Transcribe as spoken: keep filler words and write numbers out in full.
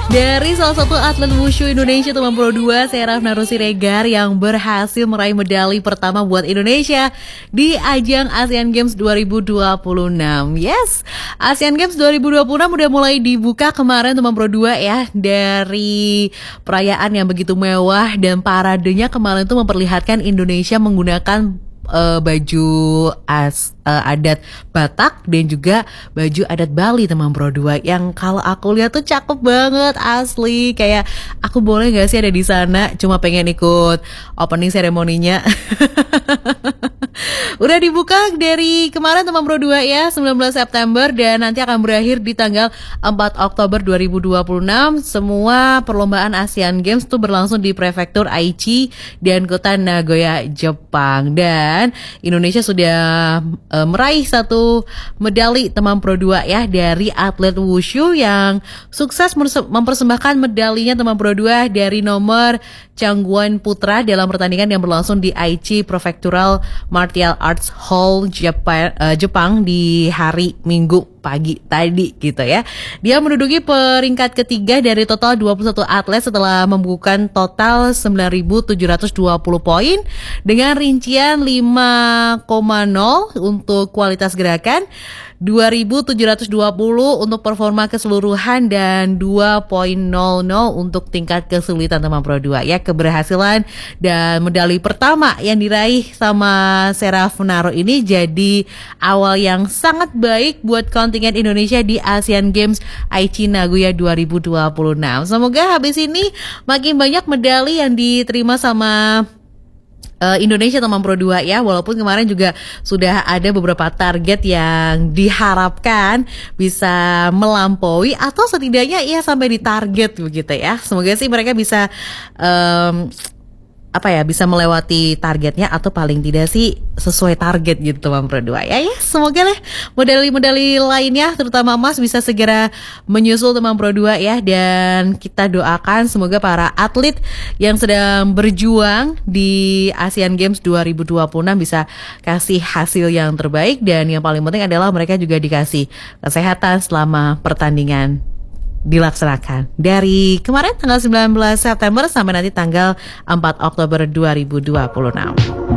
Dari salah satu atlet wushu Indonesia Teman Pro dua, Seraf Naru Siregar yang berhasil meraih medali pertama buat Indonesia di ajang Asian Games dua ribu dua puluh enam. Yes, Asian Games dua ribu dua puluh enam udah mulai dibuka kemarin Teman Pro dua ya. Dari perayaan yang begitu mewah dan paradenya kemarin tuh memperlihatkan Indonesia menggunakan uh, baju as Uh, adat Batak dan juga baju adat Bali Teman Pro dua yang kalau aku lihat tuh cakep banget asli. Kayak aku boleh gak sih ada di sana, cuma pengen ikut opening seremoninya. Udah dibuka dari kemarin Teman Pro dua ya, sembilan belas September, dan nanti akan berakhir di tanggal empat Oktober dua ribu dua puluh enam. Semua perlombaan Asian Games tuh berlangsung di prefektur Aichi dan kota Nagoya, Jepang. Dan Indonesia sudah uh, meraih satu medali Teman Pro dua ya dari atlet wushu yang sukses mempersembahkan medalinya Teman Pro dua dari nomor Changguan Putra dalam pertandingan yang berlangsung di Aichi Prefectural Martial Arts Hall Jepang, uh, Jepang di hari Minggu pagi tadi gitu ya. Dia menduduki peringkat ketiga dari total dua puluh satu atlet setelah membukukan total sembilan ribu tujuh ratus dua puluh poin dengan rincian lima koma nol untuk kualitas gerakan, dua ribu tujuh ratus dua puluh untuk performa keseluruhan, dan dua koma nol nol untuk tingkat kesulitan Teman Pro dua ya. Keberhasilan dan medali pertama yang diraih sama Seraf Naru ini jadi awal yang sangat baik buat kontingen Indonesia di Asian Games Aichi Nagoya dua ribu dua puluh enam. Semoga habis ini makin banyak medali yang diterima sama Uh, Indonesia Teman Pro dua ya. Walaupun kemarin juga sudah ada beberapa target yang diharapkan bisa melampaui atau setidaknya ya sampai di target begitu ya. Semoga sih mereka bisa um, apa ya bisa melewati targetnya atau paling tidak sih sesuai target gitu Teman Pro dua ya. Ya semoga lah medali-medali lainnya terutama emas bisa segera menyusul Teman Pro dua ya. Dan kita doakan semoga para atlet yang sedang berjuang di Asian Games dua ribu dua puluh enam bisa kasih hasil yang terbaik, dan yang paling penting adalah mereka juga dikasih kesehatan selama pertandingan dilaksanakan dari kemarin tanggal sembilan belas September sampai nanti tanggal empat Oktober dua ribu dua puluh enam.